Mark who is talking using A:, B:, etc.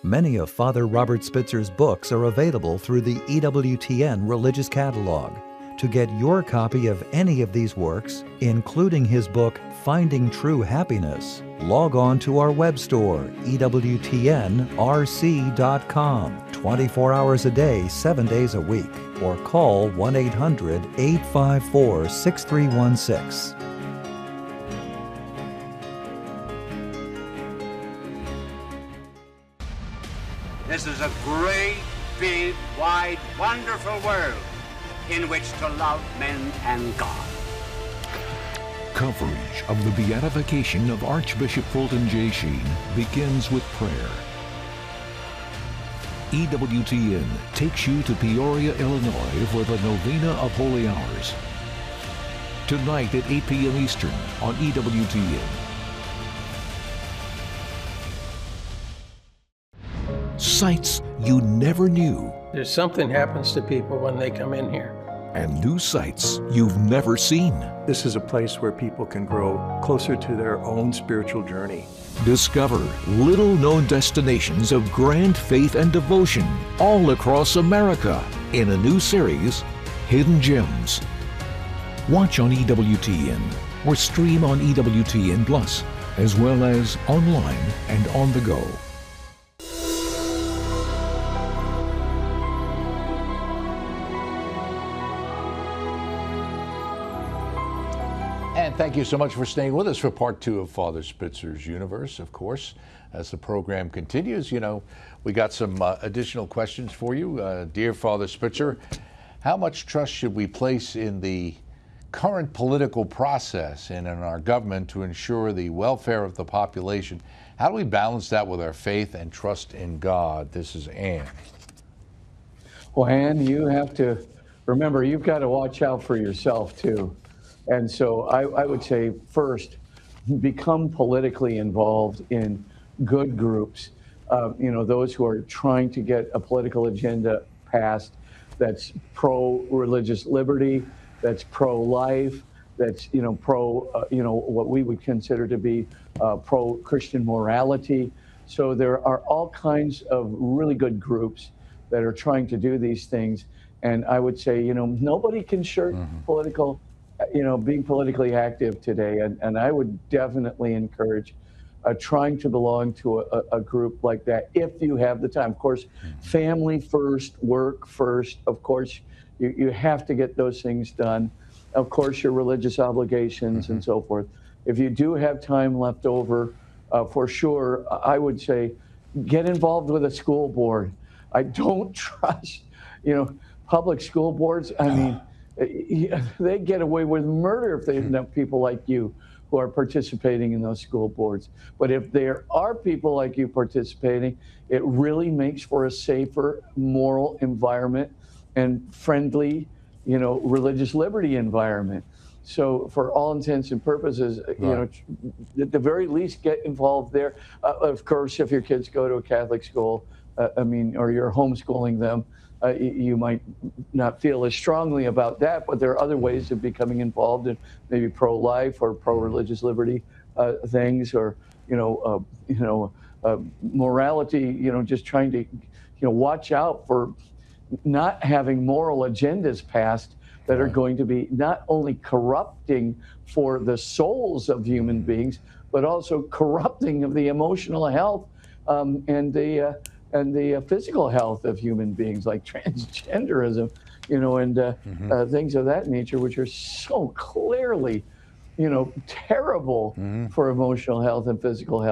A: Many of Father Robert Spitzer's books are available through the EWTN Religious Catalog. To get your copy of any of these works, including his book Finding True Happiness, log on to our web store, EWTNRC.com, 24 hours a day, 7 days a week, or call 1-800-854-6316.
B: This is a great, big, wide, wonderful world in which to love men and God.
C: Coverage of the beatification of Archbishop Fulton J. Sheen begins with prayer. EWTN takes you to Peoria, Illinois for the Novena of Holy Hours. Tonight at 8 p.m. Eastern on EWTN. Sights you never knew.
D: There's something happens to people when they come in here.
C: And new sights you've never seen.
E: This is a place where people can grow closer to their own spiritual journey.
C: Discover little-known destinations of grand faith and devotion all across America in a new series, Hidden Gems. Watch on EWTN or stream on EWTN Plus, as well as online and on the go.
F: And thank you so much for staying with us for part 2 of Father Spitzer's Universe. Of course, as the program continues, we got some additional questions for you. Dear Father Spitzer, how much trust should we place in the current political process and in our government to ensure the welfare of the population? How do we balance that with our faith and trust in God? This is Ann.
G: Well, Ann, you have to remember, you've got to watch out for yourself, too. And so I would say, first, become politically involved in good groups, those who are trying to get a political agenda passed that's pro-religious liberty, that's pro-life, that's, what we would consider to be pro-Christian morality. So there are all kinds of really good groups that are trying to do these things. And I would say, nobody can shirk political being politically active today. And I would definitely encourage trying to belong to a group like that if you have the time. Of course, family first, work first. Of course, you have to get those things done. Of course, your religious obligations and so forth. If you do have time left over, for sure, I would say get involved with a school board. I don't trust, public school boards. I mean, they get away with murder if they have people like you who are participating in those school boards. But if there are people like you participating, it really makes for a safer, moral environment and friendly, religious liberty environment. So for all intents and purposes, at the very least, get involved there. Of course, if your kids go to a Catholic school, or you're homeschooling them, you might not feel as strongly about that, but there are other ways of becoming involved in maybe pro-life or pro-religious liberty things, or morality. Just trying to watch out for not having moral agendas passed that are going to be not only corrupting for the souls of human beings, but also corrupting of the emotional health and the physical health of human beings, like transgenderism, and things of that nature, which are so clearly, terrible for emotional health and physical health.